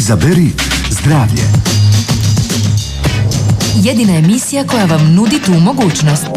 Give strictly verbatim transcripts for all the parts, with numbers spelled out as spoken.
Izaberi zdravlje. Jedina emisija koja vam nudi tu mogućnost.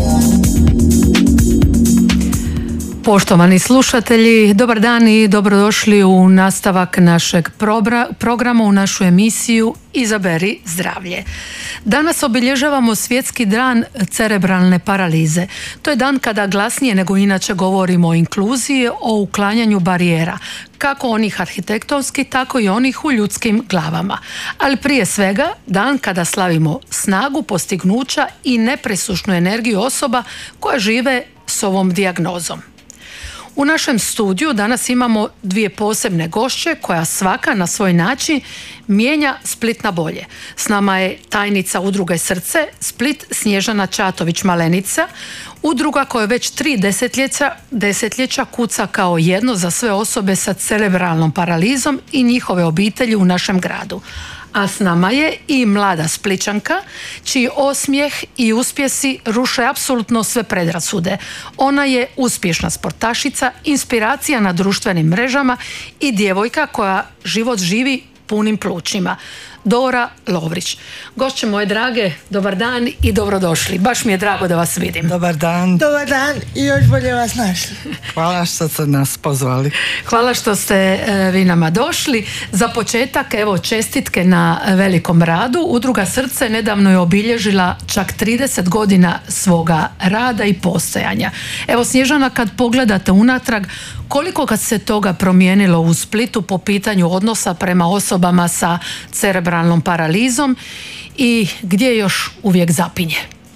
Poštovani slušatelji, dobar dan i dobrodošli u nastavak našeg programa, u našu emisiju Izaberi zdravlje. Danas obilježavamo svjetski dan cerebralne paralize. To je dan kada glasnije nego inače govorimo o inkluziji, o uklanjanju barijera, kako onih arhitektonskih, tako i onih u ljudskim glavama. Ali prije svega, dan kada slavimo snagu, postignuća i nepresušnu energiju osoba koje žive s ovom dijagnozom. U našem studiju danas imamo dvije posebne gošće koja svaka na svoj način mijenja Split na bolje. S nama je tajnica udruge Srce Split Snježana Čatović-Malenica, udruga koja već tri desetljeća, desetljeća kuca kao jedno za sve osobe sa cerebralnom paralizom i njihove obitelji u našem gradu. A s nama je i mlada Splićanka čiji osmijeh i uspjesi ruše apsolutno sve predrasude. Ona je uspješna sportašica, inspiracija na društvenim mrežama i djevojka koja život živi punim plućima. Dora Lovrić. Gošće moje drage, dobar dan i dobrodošli. Baš mi je drago da vas vidim. Dobar dan. Dobar dan i još bolje vas našli. Hvala što ste nas pozvali. Hvala što ste e, vi nama došli. Za početak, evo, čestitke na velikom radu. Udruga Srce nedavno je obilježila čak trideset godina svoga rada i postojanja. Evo, Snježana, kad pogledate unatrag, koliko kad se toga promijenilo u Splitu po pitanju odnosa prema osobama sa cerebralnom paralizom i gdje još uvijek zapinje?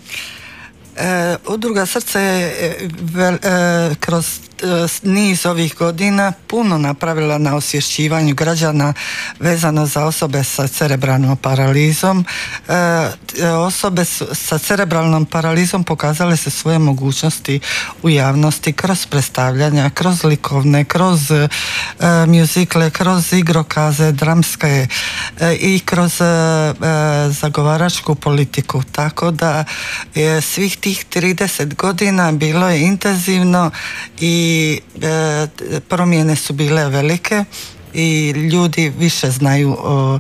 E, Udruga Srce je vel, e, kroz niz ovih godina puno napravila na osvješćivanju građana vezano za osobe sa cerebralnom paralizom. E, osobe sa cerebralnom paralizom pokazale se svoje mogućnosti u javnosti kroz predstavljanja, kroz likovne, kroz e, mjuzikle, kroz igrokaze, dramske e, i kroz e, zagovaračku politiku. Tako da je svih tih trideset godina bilo je intenzivno i i e, promjene su bile velike i ljudi više znaju o,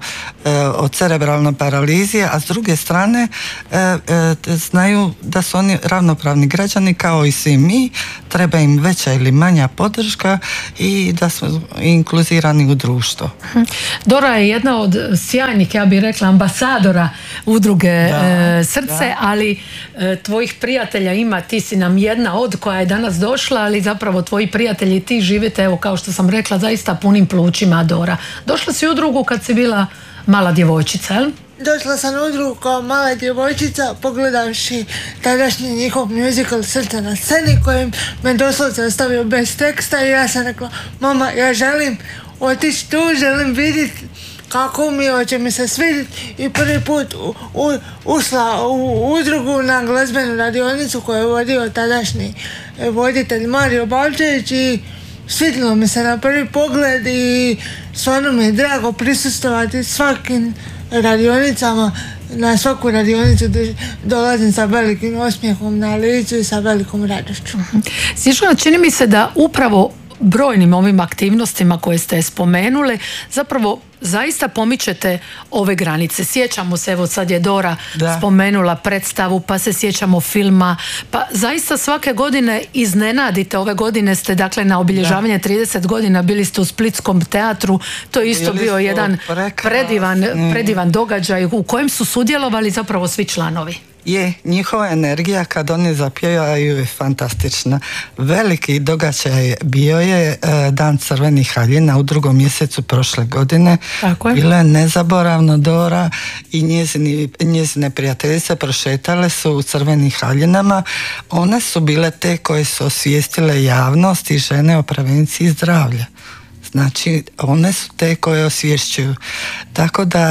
o cerebralnoj paralizi, a s druge strane e, e, znaju da su oni ravnopravni građani kao i svi mi, treba im veća ili manja podrška i da su inkluzirani u društvo. Dora je jedna od sjajnih, ja bih rekla, ambasadora udruge da, e, Srce, da. ali e, tvojih prijatelja ima, ti si nam jedna od koja je danas došla, ali zapravo tvoji prijatelji i ti živite, evo kao što sam rekla, zaista punim plućima. Dora, došla si u udrugu kad si bila mala djevojčica, jel? Došla sam u udrugu kao mala djevojčica pogledavši tadašnji njihov musical Srce na sceni koji me doslovce ostavio bez teksta i ja sam rekla, mama, ja želim otići tu, želim vidjeti kako mi je, hoće mi se svidjeti i prvi put u, u, ušla u udrugu na glazbenu radionicu koju je vodio tadašnji voditelj Mario Balčević i svidjelo mi se na prvi pogled i stvarno mi je drago prisustvovati svakim radionicama. Na svaku radionicu dolazim sa velikim osmijehom na licu i sa velikom radošću. Snježana, čini mi se da upravo brojnim ovim aktivnostima koje ste spomenuli zapravo zaista pomičete ove granice. Sjećamo se, evo sad je Dora da. spomenula predstavu, pa se sjećamo filma, pa zaista svake godine iznenadite. Ove godine ste dakle na obilježavanje da. trideset godina bili ste u Splitskom teatru, to je isto bio jedan predivan, predivan događaj u kojem su sudjelovali zapravo svi članovi. Je, njihova energija kad oni zapjevaju je fantastična. Veliki događaj bio je e, Dan crvenih haljina u drugom mjesecu prošle godine. Tako je. Bilo je nezaboravno. Dora i njezini, njezine prijateljice prošetale su u crvenim haljinama. One su bile te koje su osvijestile javnost i žene o prevenciji zdravlja. Znači, one su te koje osvješćuju. Tako da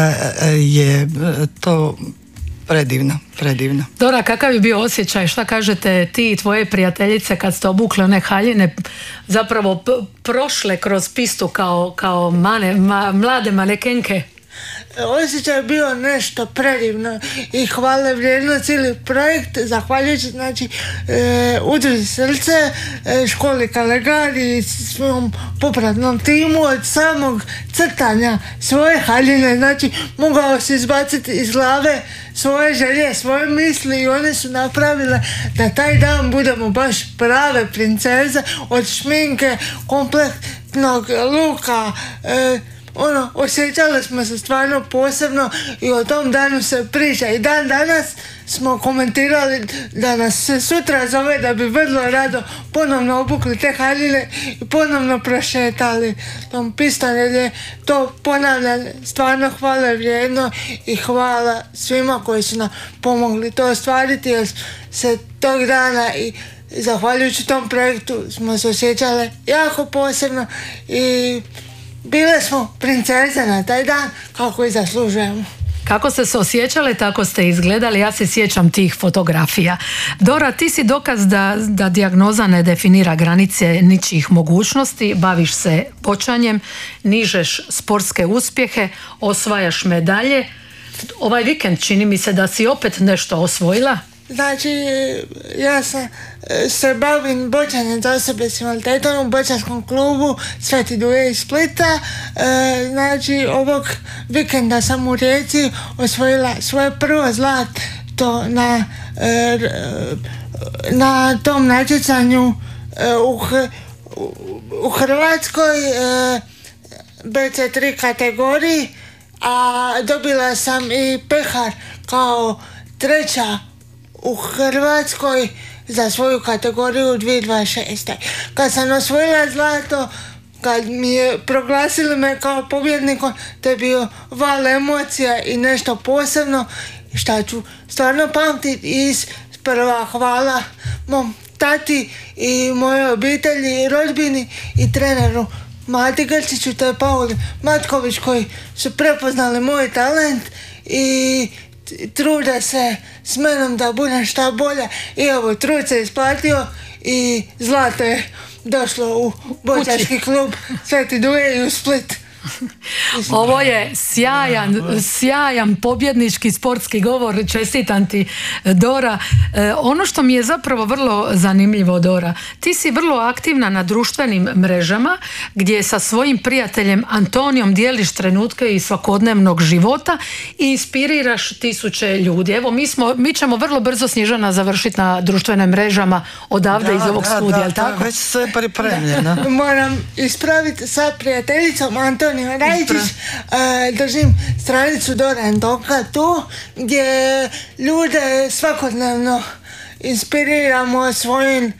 je to predivno, predivno. Dora, kakav je bio osjećaj? Šta kažete ti i tvoje prijateljice kad ste obukle one haljine, zapravo p- prošle kroz pistu kao, kao mane, ma, mlade manekenke? osjećaj je bio nešto predivno i hvale vrijedno cijeli projekt, zahvaljujući znači e, Udruzi Srce, e, školi Kalegari i svom popratnom timu od samog crtanja svoje haljine, znači mogao se izbaciti iz glave svoje želje, svoje misli i one su napravile da taj dan budemo baš prave princeze, od šminke, kompletnog luka, e, ono, osjećali smo se stvarno posebno i o tom danu se priča i dan danas smo komentirali da nas se sutra zove da bi vrlo rado ponovno obukli te haljine i ponovno prošetali tom pistom, jer je to, ponavljam, stvarno hvale vrijedno i hvala svima koji su nam pomogli to ostvariti, jer se tog dana i zahvaljujući tom projektu smo se osjećali jako posebno i bile smo princeze na taj dan kako i zaslužujemo. Kako ste se osjećali, tako ste izgledali. Ja se sjećam tih fotografija. Dora, ti si dokaz da, da dijagnoza ne definira granice ničijih mogućnosti, baviš se bočanjem, nižeš sportske uspjehe, osvajaš medalje. Ovaj vikend čini mi se da si opet nešto osvojila. Znači, ja sam, se bavim bočanjem za osobe s invaliditetom u bočarskom klubu Sveti Duje iz Splita. E, znači, ovog vikenda sam u Rijeci osvojila svoje prvo zlato na, e, na tom natjecanju e, u, u, u Hrvatskoj e, be ce tri kategoriji, a dobila sam i pehar kao treća u Hrvatskoj za svoju kategoriju dvije tisuće dvadeset šeste. Kad sam osvojila zlato, kad mi je proglasili me kao pobjednikom, to je bio val emocija i nešto posebno šta ću stvarno pamtiti. I prva hvala mom tati i mojoj obitelji i rodbini i treneru Mati Grčiću, to je Pauli Matković, koji su prepoznali moj talent i trude se s menom da budem šta bolja i evo, trud se isplatio i zlato je došlo u bočarski klub Sveti Duje i u Split. Ovo je sjajan, sjajan pobjednički sportski govor, čestitam ti, Dora. E, ono što mi je zapravo vrlo zanimljivo, Dora, ti si vrlo aktivna na društvenim mrežama gdje sa svojim prijateljem Antonijom dijeliš trenutke iz svakodnevnog života i inspiriraš tisuće ljudi. Evo, mi, smo, mi ćemo vrlo brzo, Snježana, završiti na društvenim mrežama odavde da, iz ovog da, studija, da, tako? Da, već sve pripremljeno. Moram ispraviti sa prijateljicom Antonijom Rajčić, uh, držim stranicu Dora and Tonka tu, gdje ljude svakodnevno inspiriramo svojim,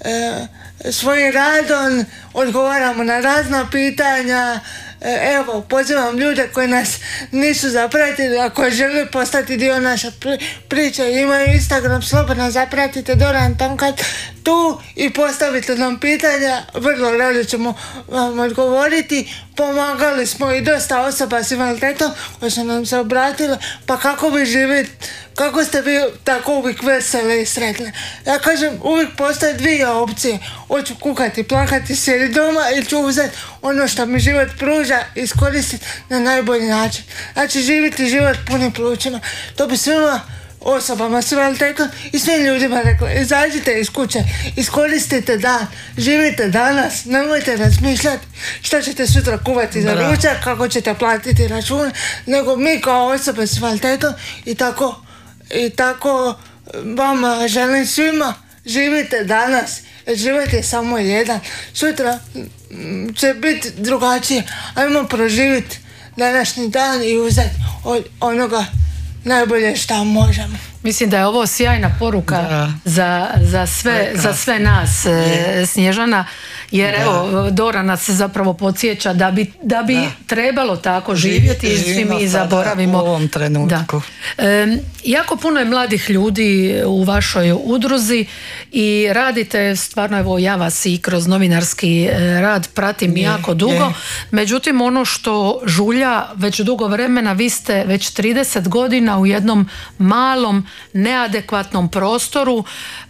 uh, svojim radom, odgovaramo na razna pitanja. Evo, pozivam ljude koji nas nisu zapratili, ako žele postati dio naše priče, imaju Instagram, slobodno zapratite Dora and Tonka tu i postavite nam pitanja, vrlo rado ćemo vam odgovoriti. Pomagali smo i dosta osoba s invaliditetom koji su nam se obratile, pa kako vi živite, kako ste vi tako uvijek vesele i sretne. Ja kažem, uvijek postoje dvije opcije, hoću kukati, plakati, sjediti doma ili ću uzeti ono što mi život pruža i iskoristiti na najbolji način. Znači, živjeti život punim plućima. To bi svima osobama s invaliditetom i svim ljudima rekla, izađite iz kuće, iskoristite dan, živite danas, nemojte razmišljati što ćete sutra kuvati za ručak, kako ćete platiti račun, nego mi kao osobe s invaliditetom i tako, i tako vama želim svima, živite danas, život je samo jedan, sutra će biti drugačije, ajmo proživjeti današnji dan i uzeti od onoga najbolje šta možemo. Mislim da je ovo sjajna poruka za, za, sve, za sve nas, e, Snježana, jer da. Evo, Dora nas zapravo podsjeća da bi, da bi da. trebalo tako živjeti i svi mi zaboravimo. U ovom trenutku. E, jako puno je mladih ljudi u vašoj udruzi i radite, stvarno evo ja vas i kroz novinarski rad pratim je, jako dugo, je. Međutim ono što žulja već dugo vremena, vi ste već trideset godina u jednom malom neadekvatnom prostoru e,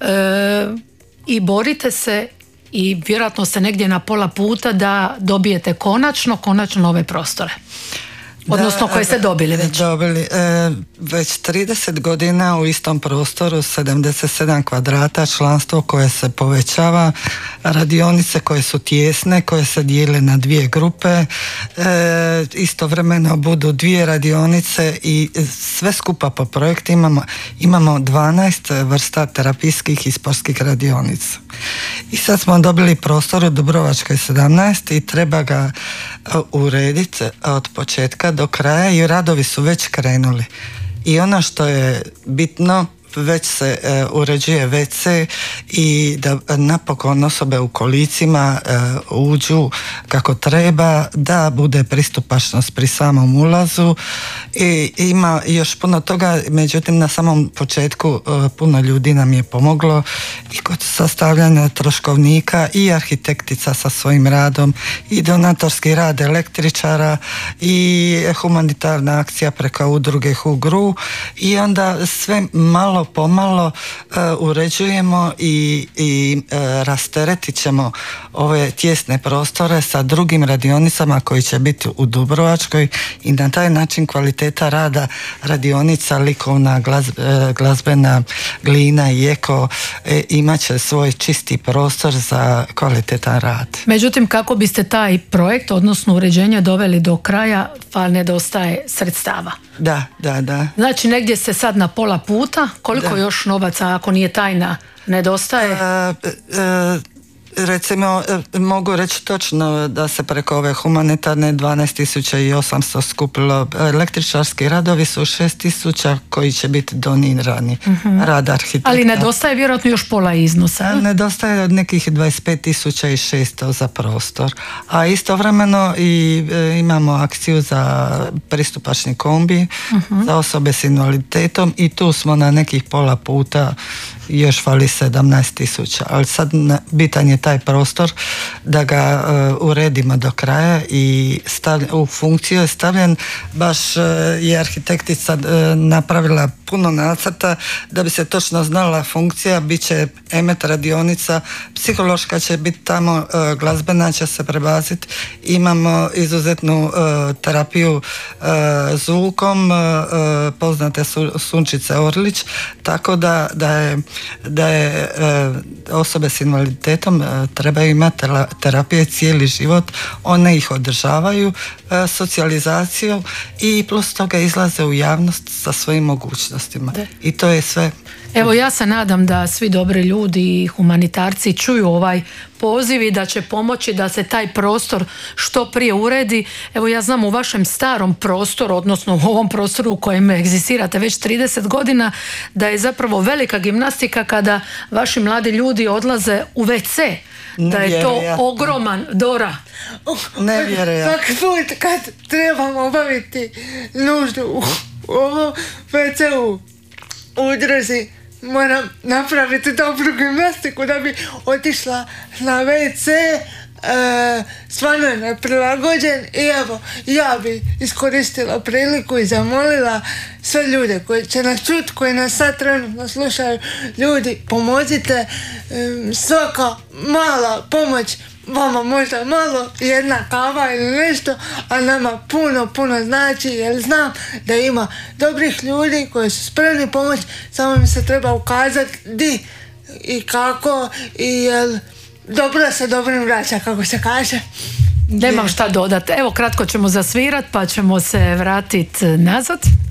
i borite se i vjerojatno ste negdje na pola puta da dobijete konačno, konačno ove prostore. Odnosno koje ste dobili već? Dobili. E, već trideset godina u istom prostoru, sedamdeset sedam kvadrata, članstvo koje se povećava, radionice koje su tijesne, koje se dijele na dvije grupe, e, istovremeno budu dvije radionice i sve skupa po projektu imamo, imamo dvanaest vrsta terapijskih i sportskih radionica. I sad smo dobili prostor u Dubrovačkoj sedamnaest i treba ga urediti od početka do kraja i radovi su već krenuli. I ono što je bitno, već se e, uređuje ve ce i da napokon osobe u kolicima e, uđu kako treba, da bude pristupačnost pri samom ulazu i ima još puno toga, međutim na samom početku e, puno ljudi nam je pomoglo i kod sastavljanja troškovnika i arhitektica sa svojim radom i donatorski rad električara i humanitarna akcija preko udruge Hugru i onda sve malo pomalo uh, uređujemo i, i uh, rasteretit ćemo ove tijesne prostore sa drugim radionicama koji će biti u Dubrovačkoj i na taj način kvaliteta rada radionica likovna, glaz, uh, glazbena, glina i eko e, imat će svoj čisti prostor za kvalitetan rad. Međutim, kako biste taj projekt, odnosno uređenje doveli do kraja, pa nedostaje sredstava? Da, da, da. Znači negdje ste sad na pola puta, koliko da. Još novaca, ako nije tajna, nedostaje? E, e, recimo, mogu reći točno da se preko ove humanitarne dvanaest tisuća osamsto skupilo. Električarski radovi su šest tisuća koji će biti donirani. Uh-huh. Rad arhitekta. Ali nedostaje vjerojatno još pola iznosa. Nedostaje od nekih dvadeset pet tisuća šesto za prostor. A istovremeno i e, imamo akciju za pristupačni kombi uh-huh. za osobe s invaliditetom i tu smo na nekih pola puta, još fali sedamnaest tisuća, ali sad bitan je taj prostor da ga uh, uredimo do kraja i stavljen, u funkciju je stavljen, baš uh, je arhitektica uh, napravila puno nacrta da bi se točno znala funkcija, bit će emet radionica, psihološka će biti tamo, uh, glazbena će se prebaciti, imamo izuzetnu uh, terapiju uh, zvukom, uh, poznate su Sunčice Orlić, tako da, da je da je e, osobe s invaliditetom e, trebaju imati terapije cijeli život, one ih održavaju e, socijalizaciju i plus toga izlaze u javnost sa svojim mogućnostima. De. I to je sve. Evo, ja se nadam da svi dobri ljudi i humanitarci čuju ovaj poziv i da će pomoći da se taj prostor što prije uredi. Evo, ja znam u vašem starom prostoru, odnosno u ovom prostoru u kojem egzistirate već trideset godina, da je zapravo velika gimnastika kada vaši mladi ljudi odlaze u ve ce. Da je to ogroman, Dora. Nevjerojatno. Svaki put kad trebamo obaviti nuždu u ovom ve ce-u udruzi, moram napraviti dobru gimnastiku da bi otišla na ve ce, e, stvarno je neprilagođen i evo, ja bi iskoristila priliku i zamolila sve ljude koji će nas čuti, koji nas sad trenutno slušaju, ljudi, pomozite, e, svaka mala pomoć vama možda malo, jedna kava ili nešto, a nama puno, puno znači, jer znam da ima dobrih ljudi koji su spremni pomoći, samo mi se treba ukazati di i kako i jel dobro se dobrim vraća, kako se kaže. Nemam šta dodati. Evo, kratko ćemo zasvirat pa ćemo se vratiti nazad.